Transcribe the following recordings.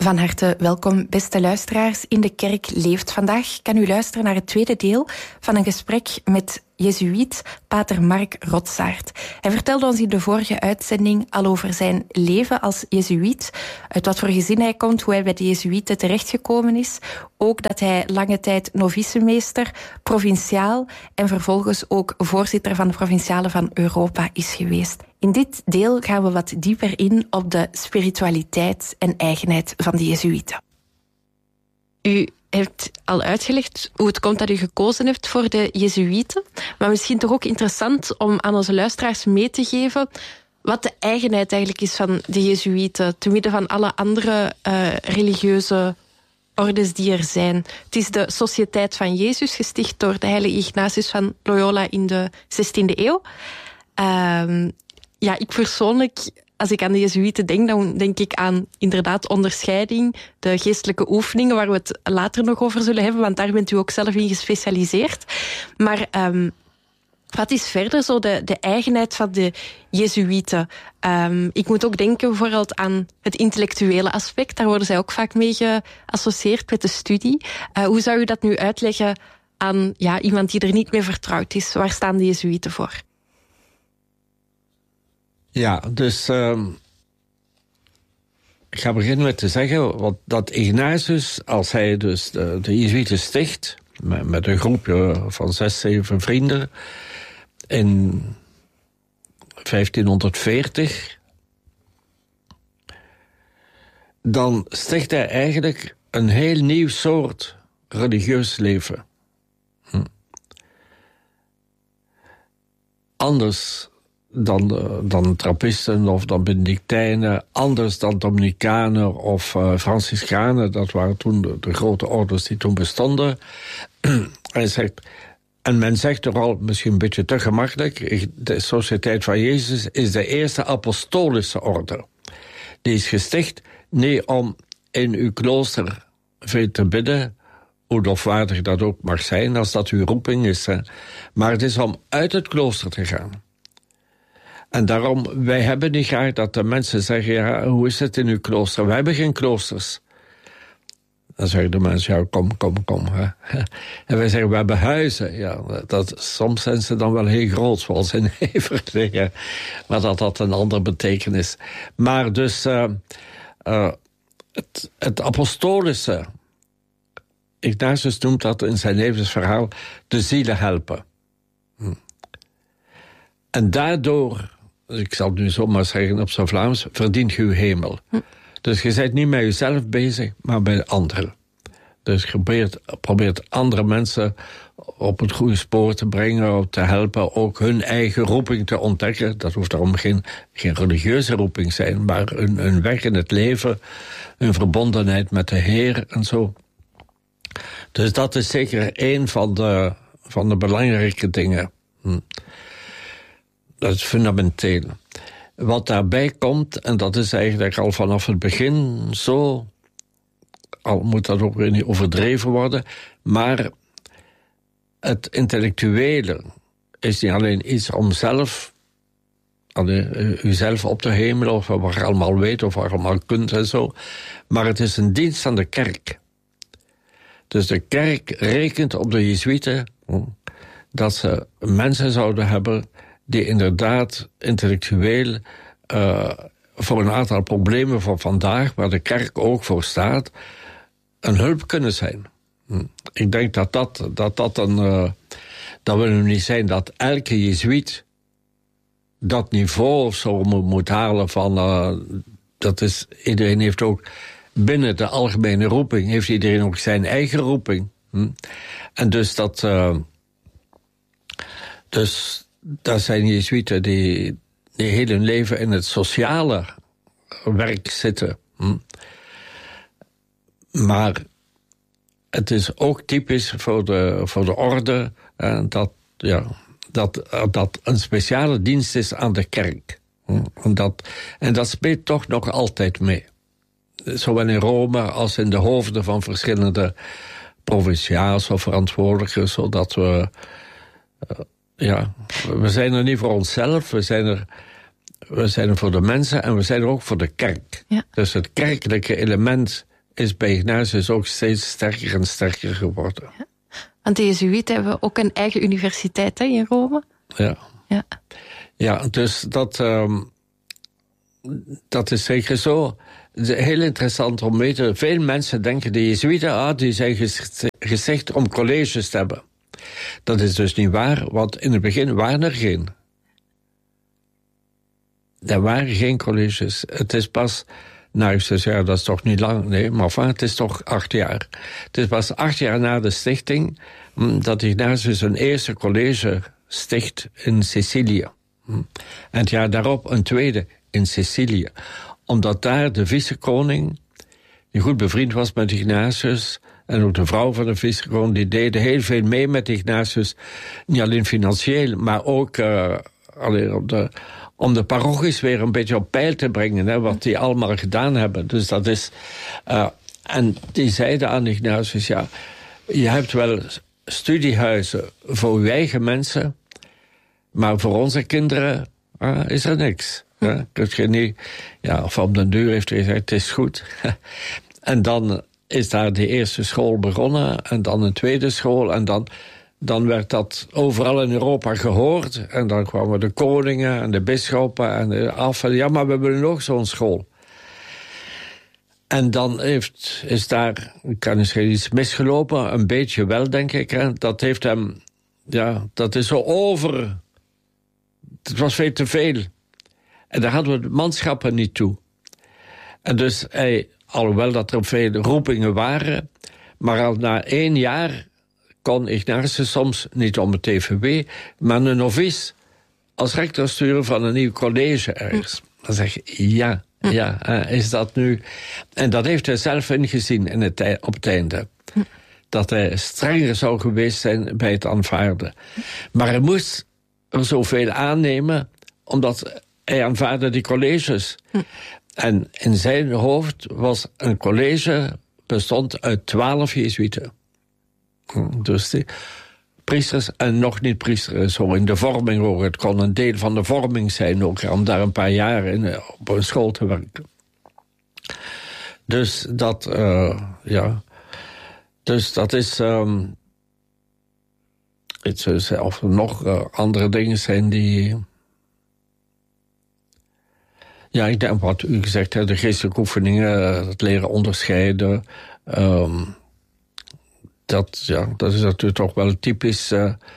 Van harte welkom, beste luisteraars. In de Kerk leeft vandaag kan u luisteren naar het tweede deel van een gesprek met jezuïet pater Mark Rotsaert. Hij vertelde ons in de vorige uitzending al over zijn leven als jezuïet, uit wat voor gezin hij komt, hoe hij bij de jezuïeten terechtgekomen is, ook dat hij lange tijd novicemeester, provinciaal en vervolgens ook voorzitter van de Provinciale van Europa is geweest. In dit deel gaan we wat dieper in op de spiritualiteit en eigenheid van de jezuïeten. U hebt al uitgelegd hoe het komt dat u gekozen hebt voor de jezuïeten. Maar misschien toch ook interessant om aan onze luisteraars mee te geven wat de eigenheid eigenlijk is van de jezuïeten, te midden van alle andere religieuze ordes die er zijn. Het is de Sociëteit van Jezus, gesticht door de heilige Ignatius van Loyola in de 16e eeuw. Ik persoonlijk, als ik aan de jezuïeten denk, dan denk ik aan inderdaad onderscheiding, de geestelijke oefeningen, waar we het later nog over zullen hebben, want daar bent u ook zelf in gespecialiseerd. Maar wat is verder zo de eigenheid van de jezuïeten? Ik moet ook denken bijvoorbeeld aan het intellectuele aspect. Daar worden zij ook vaak mee geassocieerd met de studie. Hoe zou u dat nu uitleggen aan iemand die er niet mee vertrouwd is? Waar staan de jezuïeten voor? Ja, dus ik ga beginnen met te zeggen dat Ignatius, als hij dus de jezuïeten sticht, met een groepje van 6, 7 vrienden, in 1540, dan sticht hij eigenlijk een heel nieuw soort religieus leven. Anders dan Trappisten of dan Benedictijnen, anders dan Dominicanen of Franciscanen. Dat waren toen de grote orders die toen bestonden. En men zegt toch al, misschien een beetje te gemakkelijk, de Sociëteit van Jezus is de eerste apostolische orde. Die is gesticht niet om in uw klooster veel te bidden, hoe lofwaardig dat ook mag zijn, als dat uw roeping is. Maar het is om uit het klooster te gaan. En daarom, wij hebben niet graag dat de mensen zeggen, hoe is het in uw klooster? Wij hebben geen kloosters. Dan zeggen de mensen, kom. Hè. En wij zeggen, we hebben huizen. Ja, soms zijn ze dan wel heel groot, zoals in Everdingen. Maar dat had een andere betekenis. Maar dus, het apostolische, Ignatius noemt dat in zijn levensverhaal, de zielen helpen. En daardoor, ik zal het nu zomaar zeggen op zijn Vlaams, verdient je uw hemel. Dus je bent niet met jezelf bezig, maar met anderen. Dus je probeert andere mensen op het goede spoor te brengen, te helpen, ook hun eigen roeping te ontdekken. Dat hoeft daarom geen religieuze roeping te zijn, maar een weg in het leven, een verbondenheid met de Heer en zo. Dus dat is zeker een van de belangrijke dingen. Dat is fundamenteel. Wat daarbij komt, en dat is eigenlijk al vanaf het begin zo, al moet dat ook weer niet overdreven worden, maar het intellectuele is niet alleen iets om zelf, uzelf op te hemelen, of wat je allemaal weet, of wat je allemaal kunt en zo, maar het is een dienst aan de kerk. Dus de kerk rekent op de jezuïeten dat ze mensen zouden hebben die inderdaad intellectueel voor een aantal problemen van vandaag, waar de kerk ook voor staat, een hulp kunnen zijn. Ik denk dat wil nu niet zijn dat elke jezuïet dat niveau of zo moet halen van, iedereen heeft ook binnen de algemene roeping, heeft iedereen ook zijn eigen roeping. En dus dat zijn jezuïeten die heel hun leven in het sociale werk zitten. Maar het is ook typisch voor de orde dat een speciale dienst is aan de kerk. En dat speelt toch nog altijd mee. Zowel in Rome als in de hoofden van verschillende provinciaals of verantwoordelijken, zodat we zijn er niet voor onszelf, we zijn er voor de mensen en we zijn er ook voor de kerk. Ja. Dus het kerkelijke element is bij Ignatius ook steeds sterker en sterker geworden. Ja. Want de Jezuïeten hebben ook een eigen universiteit in Rome. Ja, dus dat is zeker zo. Heel interessant om te weten. Veel mensen denken de Jezuïeten, die zijn gesticht om colleges te hebben. Dat is dus niet waar, want in het begin waren er geen. Er waren geen colleges. Het is pas, ik zou zeggen, dat is toch niet lang, nee, maar het is toch 8 jaar. Het is pas 8 jaar na de stichting dat Ignatius een eerste college sticht in Sicilië. En het jaar daarop een tweede in Sicilië. Omdat daar de vicekoning, die goed bevriend was met Ignatius, en ook de vrouw van de vicekoning, die deden heel veel mee met Ignatius. Niet alleen financieel, maar ook om de parochies weer een beetje op peil te brengen, wat die allemaal gedaan hebben. Dus dat is... en die zeiden aan Ignatius, je hebt wel studiehuizen voor uw eigen mensen, maar voor onze kinderen is er niks. Kun je niet... of op den duur heeft hij gezegd, het is goed. En dan is daar de eerste school begonnen, en dan een tweede school, en dan werd dat overal in Europa gehoord. En dan kwamen de koningen en de bisschoppen en af. Maar we willen nog zo'n school. En dan is daar, kan misschien iets misgelopen, een beetje wel, denk ik. Hè. Dat heeft hem, dat is zo over. Het was veel te veel. En daar hadden we de manschappen niet toe. En dus alhoewel dat er veel roepingen waren, maar al na 1 jaar kon Ignatius soms, niet om het TVW, maar een novice als rector sturen van een nieuw college ergens. Dan zeg je, is dat nu... En dat heeft hij zelf ingezien op het einde. Dat hij strenger zou geweest zijn bij het aanvaarden. Maar hij moest er zoveel aannemen, omdat hij aanvaarde die colleges. En in zijn hoofd was een college bestond uit 12 Jezuïeten. Dus die priesters en nog niet priesters, zo in de vorming ook. Het kon een deel van de vorming zijn ook, om daar een paar jaar op een school te werken. Dus dat, Dus dat is... of er nog andere dingen zijn die... Ja, ik denk wat u gezegd hebt, de geestelijke oefeningen, het leren onderscheiden... Dat is natuurlijk toch wel typisch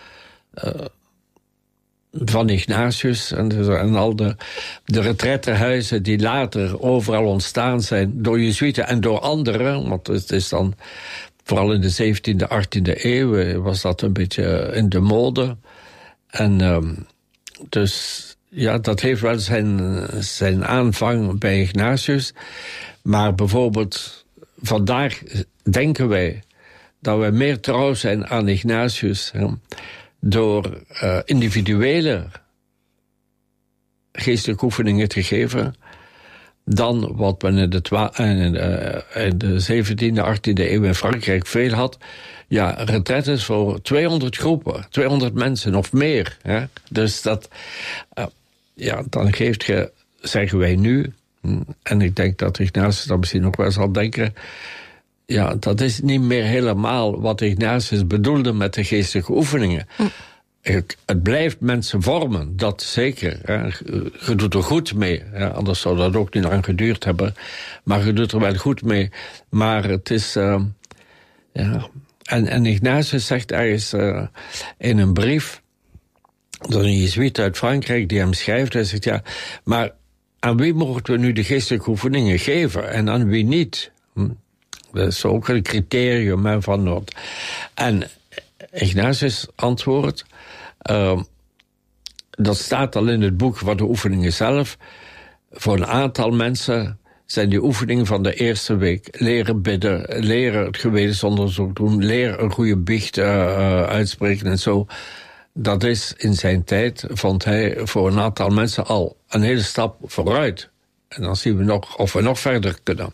van Ignatius. En al de retraitehuizen die later overal ontstaan zijn door Jezuïeten en door anderen. Want het is dan, vooral in de 17e, 18e eeuw, was dat een beetje in de mode. En dus dat heeft wel zijn aanvang bij Ignatius. Maar bijvoorbeeld, vandaag denken wij dat we meer trouw zijn aan Ignatius door individuele geestelijke oefeningen te geven dan wat men in de 17e, 18e eeuw in Frankrijk veel had. Ja, retraites voor 200 groepen, 200 mensen of meer. Hè? Dus dat, dan geeft je, zeggen wij nu, en ik denk dat Ignatius dat misschien nog wel zal denken... Ja, dat is niet meer helemaal wat Ignatius bedoelde met de geestelijke oefeningen. Het blijft mensen vormen, dat zeker. Hè. Je doet er goed mee, hè. Anders zou dat ook niet lang geduurd hebben. Maar je doet er wel goed mee. Maar het is... En Ignatius zegt ergens in een brief... dat een Jezuïet uit Frankrijk die hem schrijft... hij zegt, maar aan wie mogen we nu de geestelijke oefeningen geven... en aan wie niet... Dat is ook een criterium van Noord. En Ignatius antwoordt... dat staat al in het boek van de oefeningen zelf... voor een aantal mensen zijn die oefeningen van de eerste week... leren bidden, leren het gewetensonderzoek doen... leren een goede biecht uitspreken en zo. Dat is in zijn tijd, vond hij voor een aantal mensen al... een hele stap vooruit. En dan zien we nog of we nog verder kunnen...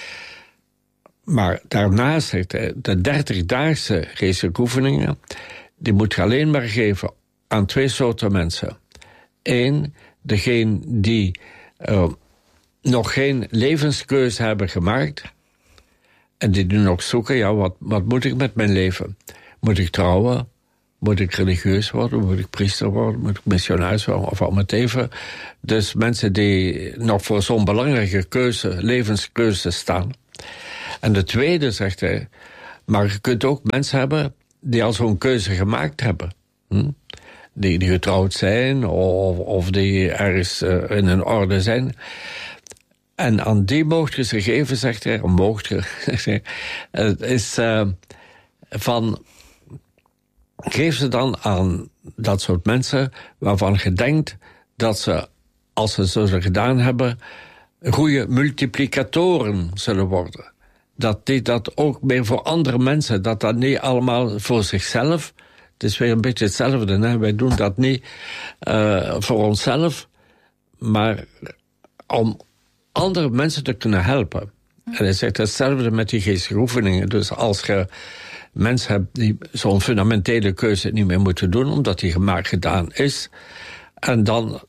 Maar daarnaast zegt hij, de 30-daagse geestelijke oefeningen... die moet je alleen maar geven aan 2 soorten mensen. 1, degene die nog geen levenskeuze hebben gemaakt... En die doen ook zoeken, wat moet ik met mijn leven? Moet ik trouwen? Moet ik religieus worden? Moet ik priester worden? Moet ik missionaris worden? Of allemaal even. Dus mensen die nog voor zo'n belangrijke levenskeuze staan. En de tweede, zegt hij, maar je kunt ook mensen hebben die al zo'n keuze gemaakt hebben. Die getrouwd zijn of die ergens in een orde zijn. En aan die mocht je ze geven, zegt hij, het is van, geef ze dan aan dat soort mensen waarvan je denkt dat ze, als ze zo gedaan hebben, goede multiplicatoren zullen worden. Dat die dat ook meer voor andere mensen, dat niet allemaal voor zichzelf. Het is weer een beetje hetzelfde, hè? Wij doen dat niet voor onszelf, maar om andere mensen te kunnen helpen. En hij zegt hetzelfde met die geestelijke oefeningen. Dus als je mensen hebt die zo'n fundamentele keuze niet meer moeten doen, omdat die gedaan is, en dan,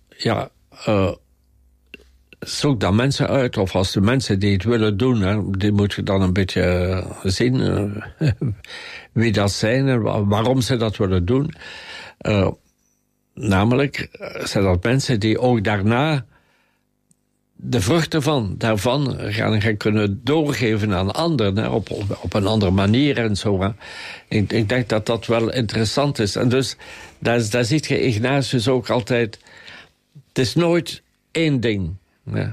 zoek dan mensen uit, of als de mensen die het willen doen, hè, die moet je dan een beetje zien wie dat zijn en waarom ze dat willen doen. Namelijk zijn dat mensen die ook daarna de vruchten daarvan gaan kunnen doorgeven aan anderen, hè, op een andere manier en zo. Hè. Ik denk dat dat wel interessant is. En dus, daar ziet je Ignatius ook altijd. Het is nooit één ding. Ja.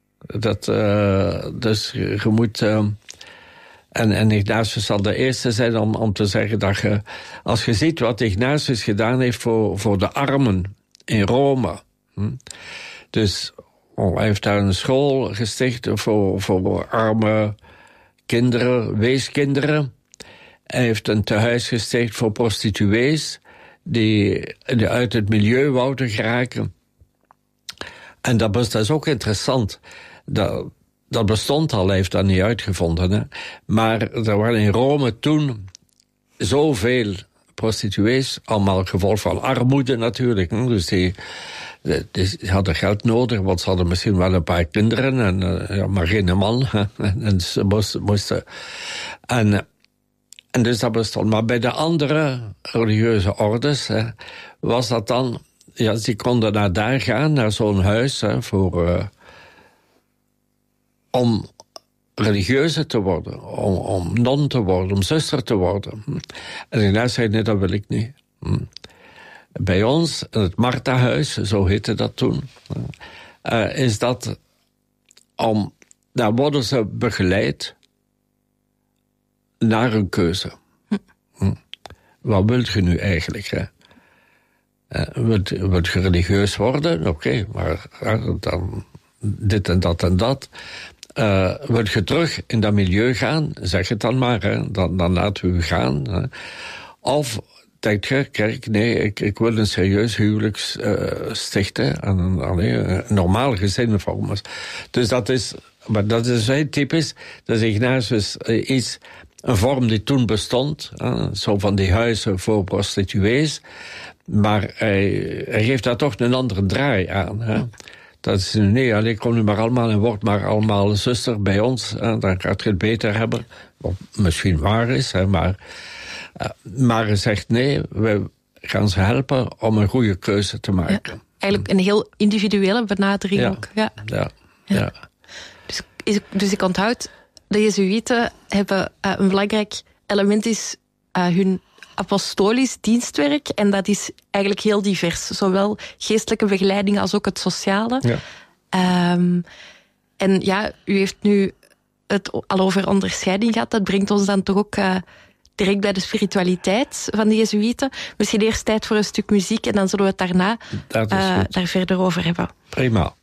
Dus je moet. En Ignatius zal de eerste zijn om te zeggen dat je, als je ziet wat Ignatius gedaan heeft voor de armen in Rome. Dus hij heeft daar een school gesticht voor arme kinderen, weeskinderen. Hij heeft een tehuis gesticht voor prostituees die uit het milieu wouden geraken. En dat is ook interessant. Dat bestond al, hij heeft dat niet uitgevonden. Hè. Maar er waren in Rome toen zoveel prostituees, allemaal gevolg van armoede natuurlijk. Hè. Dus die hadden geld nodig, want ze hadden misschien wel een paar kinderen, maar geen man. Hè. En ze moesten. En dus dat bestond. Maar bij de andere religieuze ordes was dat dan. Ja, die konden naar daar gaan, naar zo'n huis, hè, om religieuze te worden, om non te worden, om zuster te worden. En ik zei, nee, dat wil ik niet. Bij ons, in het Martha-huis, zo heette dat toen, is dat daar worden ze begeleid naar een keuze. Wat wilt je nu eigenlijk, hè? Wilt je religieus worden? Oké, maar dan dit en dat en dat. Wilt je terug in dat milieu gaan? Zeg het dan maar, hè. Dan laten we u gaan. Hè. Of denk je, kijk, nee, ik wil een serieus huwelijk stichten. En een normaal gezin vormen. Dus dat is heel typisch. Dat is Ignatius een vorm die toen bestond. Zo van die huizen voor prostituees. Maar hij geeft daar toch een andere draai aan. Hè? Dat is nee, kom nu maar allemaal en word maar allemaal zuster bij ons. Dan gaat je het beter hebben. Wat misschien waar is, hè, maar hij zegt nee, we gaan ze helpen om een goede keuze te maken. Ja, eigenlijk een heel individuele benadering ook. Ja. Dus ik onthoud, de Jezuïeten hebben een belangrijk element is hun apostolisch dienstwerk. En dat is eigenlijk heel divers. Zowel geestelijke begeleiding als ook het sociale. Ja. En ja, u heeft nu het al over onderscheiding gehad. Dat brengt ons dan toch ook direct bij de spiritualiteit van de Jezuïeten. Misschien eerst tijd voor een stuk muziek en dan zullen we het daarna daar verder over hebben. Prima.